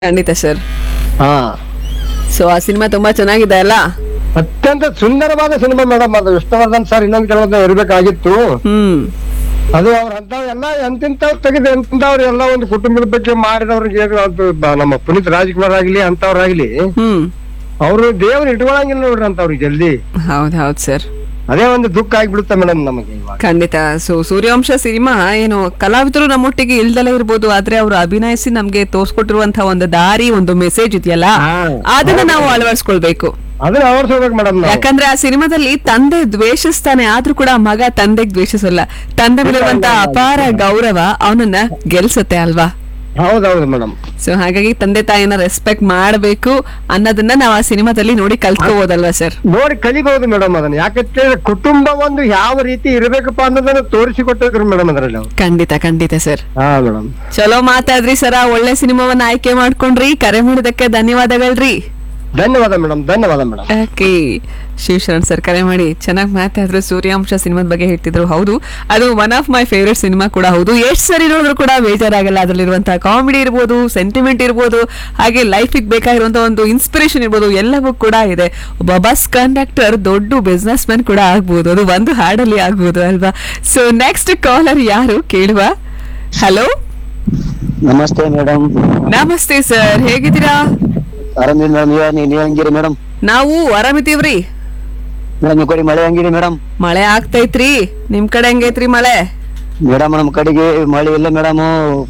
ಖಂಡಿತ ಸರ್. ಹಾ ಸೊ ಆ ಸಿನಿಮಾ ತುಂಬಾ ಚೆನ್ನಾಗಿದೆ ಅಲ್ಲ? ಅತ್ಯಂತ ಸುಂದರವಾದ ಸಿನಿಮಾ ಮೇಡಮ್. ಅದು ವಿಷ್ಣುವರ್ಧನ್ ಸರ್ ಇನ್ನೊಂದು ಕೆಲವೊಂದು ಇರ್ಬೇಕಾಗಿತ್ತು. ಹ್ಮ್ ಅದು ಅವ್ರ ಎಲ್ಲ ಎಂತಿಂತವ್ರು ತೆಗೆದು ಎಂತಿಂತವ್ರು ಎಲ್ಲ ಒಂದು ಕುಟುಂಬದ ಬಗ್ಗೆ ಮಾಡಿದವ್ರಿಗೆ ಅದು ನಮ್ಮ ಪುನೀತ್ ರಾಜ್ಕುಮಾರ್ ಆಗ್ಲಿ ಅಂತವ್ರಾಗ್ಲಿ ಹ್ಮ್ ಅವ್ರು ದೇವ್ರು ಇಟ್ಕೊಳಂಗಿಲ್ಲ ನೋಡ್ರಿ ಅಂತವ್ರಿಗೆ ಜಲ್ದಿ. ಹೌದ್ ಹೌದ್ ಸರ್, ಅದೇ ಒಂದು ದುಃಖ ಆಗ್ಬಿಡುತ್ತೆ ಮೇಡಮ್ ನಮಗೆ ಇವಾಗ. ಖಂಡಿತ. ಸೊ ಸೂರ್ಯವಂಶ ಸಿನಿಮಾ ಏನು ಕಲಾವಿದರು ನಮ್ಮೊಟ್ಟಿಗೆ ಇಲ್ದಲೇ ಇರ್ಬೋದು, ಆದ್ರೆ ಅವರು ಅಭಿನಯಿಸಿ ನಮ್ಗೆ ತೋರ್ಸ್ಕೊಟ್ಟಿರುವಂತಹ ಒಂದು ದಾರಿ, ಒಂದು ಮೆಸೇಜ್ ಇದೆಯಲ್ಲ, ಅದನ್ನ ನಾವು ಅಳವಡಿಸ್ಕೊಳ್ಬೇಕು. ಅದನ್ನ ಅಳವಡಿಸ್ಬೇಕು ಮೇಡಮ್. ಯಾಕಂದ್ರೆ ಆ ಸಿನಿಮಾದಲ್ಲಿ ತಂದೆ ದ್ವೇಷಿಸ್ತಾನೆ, ಆದ್ರೂ ಕೂಡ ಮಗ ತಂದೆಗ್ ದ್ವೇಷಿಸಲ್ಲ. ತಂದೆ ಮೇಲಿರುವಂತ ಅಪಾರ ಗೌರವ ಅವನನ್ನ ಗೆಲ್ಸತ್ತೆ ಅಲ್ವಾ? ಹೌದೌದು ಮೇಡಮ್. ಸೊ ಹಾಗಾಗಿ ತಂದೆ ತಾಯಿನ ರೆಸ್ಪೆಕ್ಟ್ ಮಾಡ್ಬೇಕು ಅನ್ನೋದನ್ನ ನಾವು ಆ ಸಿನಿಮಾದಲ್ಲಿ ನೋಡಿ ಕಲ್ತ್ಕೋಬೋದಲ್ವಾ ಸರ್? ನೋಡಿ ಕಲಿಬಹುದು ಮೇಡಮ್ ಅದನ್ನ. ಯಾಕಂದ್ರೆ ಕುಟುಂಬ ಒಂದು ಯಾವ ರೀತಿ ಇರ್ಬೇಕಪ್ಪ ಅನ್ನೋದನ್ನ ತೋರಿಸಿಕೊಟ್ಟಿದ್ರು ಮೇಡಮ್ ಅದರಲ್ಲಿ ಅವ್ರು. ಖಂಡಿತ ಖಂಡಿತ ಸರ್. ಹಾ ಮೇಡಮ್. ಚಲೋ ಮಾತಾದ್ರಿ ಸರ, ಒಳ್ಳೆ ಸಿನಿಮಾವನ್ನ ಆಯ್ಕೆ ಮಾಡ್ಕೊಂಡ್ರಿ. ಕರೆ ಮಾಡಿದಕ್ಕೆ ಧನ್ಯವಾದಗಳ್ರಿ. ಧನ್ಯವಾದ ಮೇಡಮ್, ಧನ್ಯವಾದ ಮೇಡಮ್. ಓಕೆ, ಶಿವಶರಣ್ ಸರ್ ಕರೆ ಮಾಡಿ ಚೆನ್ನಾಗಿ ಮಾತಾಡಿದ್ರು. ಸೂರ್ಯಾಂಶ ಸಿನಿಮಾದ ಬಗ್ಗೆ ಹೇಳ್ತಿದ್ರು. ಹೌದು, ಅದು one of my favourite cinema ಕೂಡ ಹೌದು. ಎಷ್ಟು ಸರಿ ನೋಡಿದ್ರು ಕೂಡ ಬೇಜಾರಾಗಲ್ಲ. ಅದರಲ್ಲಿರುವಂತಹ ಕಾಮಿಡಿ ಇರ್ಬೋದು, ಸೆಂಟಿಮೆಂಟ್ ಇರ್ಬೋದು, ಹಾಗೆ ಲೈಫಿಗೆ ಬೇಕಾಗಿರುವಂತಹ ಒಂದು ಇನ್ಸ್ಪಿರೇಷನ್ ಇರ್ಬೋದು, ಎಲ್ಲವೂ ಕೂಡ ಇದೆ. ಒಬ್ಬ ಬಸ್ ಕಂಡಕ್ಟರ್ ದೊಡ್ಡ ಬಿಸ್ನೆಸ್ ಮ್ಯಾನ್ ಕೂಡ ಆಗ್ಬೋದು, ಅದು ಒಂದು ಹಾಡಲ್ಲಿ ಆಗ್ಬೋದು ಅಲ್ವಾ? ಸೊ ನೆಕ್ಸ್ಟ್ ಕಾಲರ್ ಯಾರು ಕೇಳುವ? ಹಲೋ, ನಮಸ್ತೆ ಮೇಡಮ್. ನಮಸ್ತೆ ಸರ್, ಹೇಗಿದ್ದೀರಾ? ಆರಾಮಿರಿ ಮೇಡಮ್. ನೀವ್ ಹೆಂಗಿರಿ ಮೇಡಮ್? ನಾವು ಆರಾಮಿದ್ದೀವ್ರಿ ಮೇಡಮ್. ನಿಮ್ ಕಡೆ ಮಳೆ ಹೆಂಗಿರಿ ಮೇಡಮ್? ಮಳೆ ಆಗ್ತೈತ್ರಿ, ನಿಮ್ ಕಡೆ ಹೆಂಗೈತ್ರಿ ಮಳೆ? ಮೇಡಮ್ ನಮ್ ಕಡೆಗೆ ಮಳೆ ಇಲ್ಲ ಮೇಡಮ್.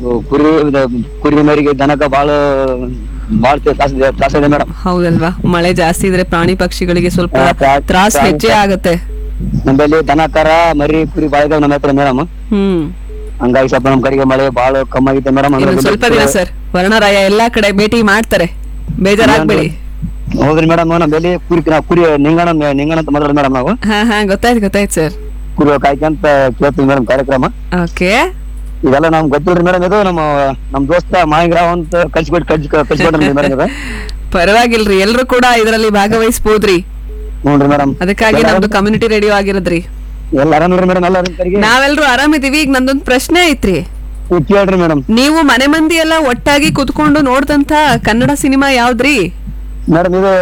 ಕುರಿ ಮರಿಗೆ ದನಕ ಬಾಳ ತ್ರಾಸ ಇದೆ ಮೇಡಮ್. ಹೌದಲ್ವಾ? ಮಳೆ ಜಾಸ್ತಿ ಇದ್ರೆ ಪ್ರಾಣಿ ಪಕ್ಷಿಗಳಿಗೆ ಸ್ವಲ್ಪ ತ್ರಾಸ ಹೆಚ್ಚೇ ಆಗತ್ತೆ. ನಮ್ಮಲ್ಲಿ ದನ ಕರ ಮರಿ ಕುರಿ ಬಾಳ ಇದಾವ ನಮ್ಮ ಹತ್ರ ಮೇಡಮ್. ಹ್ಮ್ ಹಂಗಾಗಿ ಸ್ವಲ್ಪ ನಮ್ ಕಡೆಗೆ ಮಳೆ ಬಾಳ ಕಮ್ಮಿ ಆಗಿದೆ ಮೇಡಮ್. ಇನ್ನೊಂದ್ ಸ್ವಲ್ಪ ದಿನ ಸರ್, ವರ್ಣರಾಯ ಎಲ್ಲಾ ಕಡೆ ಭೇಟಿ ಮಾಡ್ತಾರೆ, ಬೇಜಾರಾಗ್ಬೇಡಿ. ಹೌದ್ರಿ ಮೇಡಮ್. ನಮ್ಮಲ್ಲಿ ಕುರಿ ನಿಂಗಣ ಅಂತ ಮಾತಾಡ ಮೇಡಮ್. ನಾವು ಹಾ ಗೊತ್ತಾಯ್ತು ಸರ್. ಕುರಿ ಕಾಯ್ಕಂತ ಕೇಳ್ತೀವಿ ಮೇಡಮ್ ಕಾರ್ಯಕ್ರಮ. ಓಕೆ, ಇದೆಲ್ಲ ನಮ್ಗೆ ಗೊತ್ತಿಲ್ರಿ ಮೇಡಮ್. ಇದು ನಮ್ ದೋಸ್ತ ಮಾಯಂಗ್ರಾವ್ ಅಂತ ಕಳ್ಸಿಕೊಟ್ರಿ ಮೇಡಮ್ ಇದು. ಪರವಾಗಿಲ್ರಿ, ಎಲ್ರು ಕೂಡ ಇದರಲ್ಲಿ ಭಾಗವಹಿಸಬಹುದ್ರಿ. ಹ್ಞೂನ್ರಿ ಮೇಡಮ್. ಅದಕ್ಕಾಗಿ ನಮ್ದು ಕಮ್ಯುನಿಟಿ ರೇಡಿಯೋ ಆಗಿರೋದ್ರಿ. ಎಲ್ಲ ಆರಾಮ್ರಿ ಮೇಡಮ್? ಎಲ್ಲ ಕಡೆಗೆ ನಾವೆಲ್ರು ಆರಾಮಿದೀವಿ. ಈಗ ನಂದೊಂದ್ ಪ್ರಶ್ನೆ ಐತ್ರಿ, ಕೇಳ್ರಿ ಮೇಡಮ್. ನೀವು ಮನೆ ಮಂದಿ ಎಲ್ಲ ಒಟ್ಟಾಗಿ ಕುತ್ಕೊಂಡು ನೋಡ್ದಂತ ಕನ್ನಡ ಸಿನಿಮಾ ಯಾವ್ದ್ರಿ? ಮೇಡಮ್ ಇದು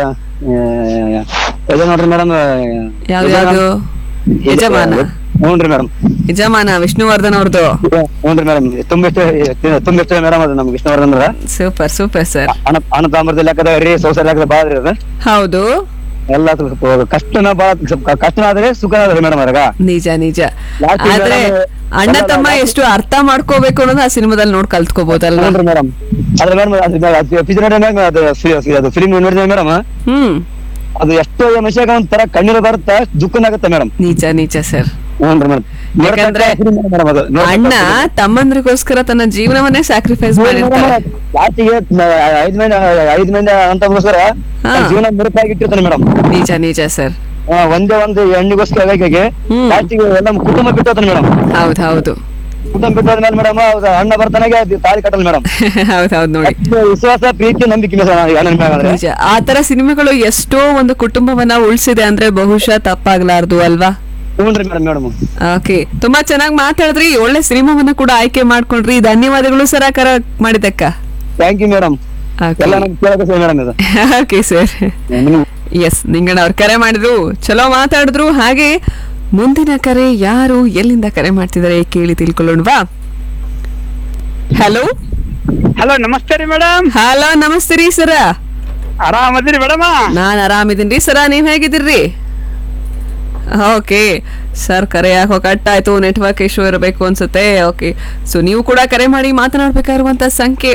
ಇದು ನೋಡ್ರಿ ಮೇಡಮ್. ಯಾವ್ದು? ಯಜಮಾನ. ಹ್ಞೂನ್ರಿ ಮೇಡಮ್. ಯಜಮಾನ ವಿಷ್ಣುವರ್ಧನ್ ಅವ್ರದ್ದು. ಹ್ಞೂನ್ರಿ ಮೇಡಮ್. ತುಂಬಾ ಇಷ್ಟ ಮೇಡಮ್ ಅದು ನಮ್ಗೆ ವಿಷ್ಣುವರ್ಧನ್ ಅಂದ್ರ. Super super sir. ಅಣ್ಣ ತಾಮ್ರದ ಲೆಕ್ಕದ ರೀ, ಸೌಸರ ಲೆಕ್ಕದ ಬಾಳ ರೀ ಅದು. ಹೌದು, ಎಲ್ಲ ಕಷ್ಟನ ಬಾಳ ಕಷ್ಟನ ಆದ್ರೆ ಸುಖ ಆದ್ರೆ ಮೇಡಮ್ ಅದ್ರಾಗ. ನಿಜ ನಿಜ. Last ಆದ್ರೆ ಮೇಡಮ್ ಅಣ್ಣ ತಮ್ಮ ಎಷ್ಟು ಅರ್ಥ ಮಾಡ್ಕೋಬೇಕು ಅನ್ನೋದು ಆ ಸಿನಿಮಾದಲ್ಲಿ ನೋಡ್ ಕಲ್ತ್ಕೋಬಹುದಲ್ವಾ? ಹ್ಞೂನ್ರಿ ಮೇಡಮ್. ಅದ್ರ ಮೇಡಮ್ ಅದು ಫಿಲ್ಮ್ ನೋಡಿದ್ರೆ ಮೇಡಮ್, ಅದು ಎಷ್ಟೋ ವಿಷಯ ಒಂಥರ ಕಣ್ಣೀರು ಬರುತ್ತೆ, ದುಃಖನಾಗುತ್ತೆ ಮೇಡಮ್. ನಿಜ ನಿಜ ಸರ್. ಹ್ಞೂನ್ರಿ ಮೇಡಮ್. ಯಾಕಂದ್ರೆ ಅಣ್ಣ ತಮ್ಮಂದ್ರಿಗೋಸ್ಕರ ತನ್ನ ಜೀವನವನ್ನೇ ಸ್ಯಾಕ್ರಿಫೈಸ್ ಮಾಡಿರ್ತಾರೆ. ಲಾಸ್ಟಿಗೆ 5 ಮಂದಿ ಅಂತಗೋಸ್ಕರ ಜೀವನ ಮುರುಪಾಗಿಟ್ಟಿರ್ತಾನೆ ಮೇಡಮ್. ನಿಜ ನಿಜ ಸರ್. ಒಂದೇ ಒಂದು ಹೆಣ್ಣಿಗೋಸ್ಕರ ಲಾಸ್ಟಿಗೆ ಎಲ್ಲ ಕುಟುಂಬ ಬಿಟ್ಟೋತಾನೆ ಮೇಡಮ್. ಹೌದ್ ಹೌದು, ಕುಟುಂಬ ಬಿಟ್ಟೋದ್ಮೇಲೆ ಮೇಡಮ್ ಅಣ್ಣ ಬರ್ತಾನೆ ತಾಳಿ ಕಟ್ಟಲ್ ಮೇಡಮ್. ಹೌದೌದು ನೋಡಿ, ವಿಶ್ವಾಸ ಪ್ರೀತಿ ನಂಬಿಕೆ ನಿಜ. ಆತರ ಸಿನಿಮಾಗಳು ಎಷ್ಟೋ ಒಂದು ಕುಟುಂಬವನ್ನ ಉಳಿಸಿದೆ ಅಂದ್ರೆ ಬಹುಶಃ ತಪ್ಪಾಗ್ಲಾರ್ದು ಅಲ್ವಾ? ಹ್ಞೂನ್ರಿ ಮೇಡಮ್. ಓಕೆ, ತುಂಬಾ ಚೆನ್ನಾಗಿ ಮಾತಾಡಿದ್ರಿ. ಒಳ್ಳೆ ಸಿನಿಮಾವನ್ನ ಕೂಡ ಆಯ್ಕೆ ಮಾಡ್ಕೊಂಡ್ರಿ. ಧನ್ಯವಾದಗಳು ಸರ್ ಆ ಕರೆ ಮಾಡಿದ್ದಕ್ಕ. Thank you madam. ಎಲ್ಲ ನಮ್ಗೆ ಕೇಳಕ್ಕೆ ಮೇಡಮ್ ಇದು. Okay sir. ಎಸ್, ನಿಂಗಣ್ಣ ಅವ್ರು ಕರೆ ಮಾಡಿದ್ರು, ಚಲೋ ಮಾತಾಡಿದ್ರು. ಹಾಗೆ ಮುಂದಿನ ಕರೆ ಯಾರು, ಎಲ್ಲಿಂದ ಕರೆ ಮಾಡ್ತಿದ್ದಾರೆ ಕೇಳಿ ತಿಳ್ಕೊಳ್ಳೋಣವಾ? ಹಲೋ ಹಲೋ, ನಮಸ್ತೆ ರೀ ಮೇಡಮ್. ಹಲೋ, ನಮಸ್ತೆ ರೀ ಸರ. ಆರಾಮದಿರಿ ಮೇಡಮ್? ನಾನ್ ಆರಾಮಿದ್ದೀನಿ ಸರ, ನೀವ್ ಹೇಗಿದ್ದೀರಿ? ಓಕೆ ಸರ್, ಕರೆ ಯಾಕೋ ಕಟ್ ಆಯ್ತು, ನೆಟ್ವರ್ಕ್ ಇಶ್ಯೂ ಇರಬೇಕು ಅನ್ಸುತ್ತೆ. ಓಕೆ, ಸೊ ನೀವು ಕೂಡ ಕರೆ ಮಾಡಿ ಮಾತನಾಡಬೇಕಾಗಿರುವಂತ ಸಂಖ್ಯೆ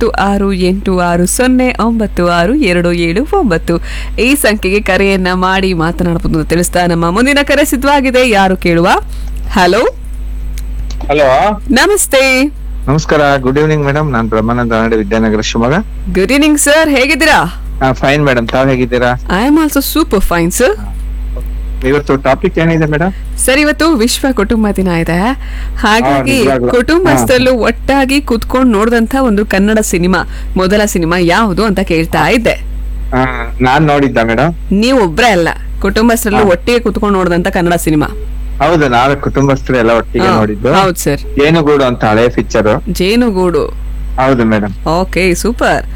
9660962779 ಈ ಸಂಖ್ಯೆಗೆ ಕರೆಯನ್ನ ಮಾಡಿ ಮಾತನಾಡಬಹುದು ಅಂತ ತಿಳಿಸ್ತಾ ನಮ್ಮ ಮುಂದಿನ ಕರೆ ಸಿದ್ಧವಾಗಿದೆ. ಯಾರು ಕೇಳುವ? ಹಲೋ ಹಲೋ, ನಮಸ್ತೆ. ನಮಸ್ಕಾರ. Good evening madam. ನಾನ್ ಬ್ರಹ್ಮಾನಂದ ನಾಡೆ, Vidyanagar, Shivamogga. Good evening sir, ಹೇಗಿದ್ದೀರಾ? ಫೈನ್ ಮೇಡಮ್, ತಾವ್ ಹೇಗಿದ್ದೀರಾ? I am also super fine sir. ಇವತ್ತು ಟಾಪಿಕ್ ಏನಿದೆ ಮೇಡಮ್? ಸರ್, ಇವತ್ತು ವಿಶ್ವ ಕುಟುಂಬ ದಿನ ಇದೆ. ಹಾಗಾಗಿ ನಿಜವಾಗ್ಲೂ. ಕುಟುಂಬಸ್ಥರು ಒಟ್ಟಾಗಿ ಕುತ್ಕೊಂಡು ನೋಡಿದಂತ ಒಂದು ಕನ್ನಡ ಸಿನಿಮಾ, ಮೊದಲ ಸಿನಿಮಾ ಯಾವುದು ಅಂತ ಕೇಳ್ತಾ ಇದ್ದೆ. ನಾನ್ ನೋಡಿದ್ದ ಮೇಡಮ್? ನೀವು ಒಬ್ರೇ ಅಲ್ಲ, ಕುಟುಂಬಸ್ಥರಲ್ಲೂ ಒಟ್ಟಿಗೆ ಕುತ್ಕೊಂಡು ನೋಡಿದಂತ ಕನ್ನಡ ಸಿನಿಮಾ. ಹೌದು, ನಾವೇ ಕುಟುಂಬಸ್ಥರು ಎಲ್ಲ ಒಟ್ಟಿಗೆ ನೋಡಿದ್ದು. ಹೌದು ಸರ್. ಜೇನುಗೂಡು ಅಂತ ಹಳೆ ಪಿಕ್ಚರ್. ಜೇನುಗೂಡು. ಹೌದು ಮೇಡಮ್. Okay, super.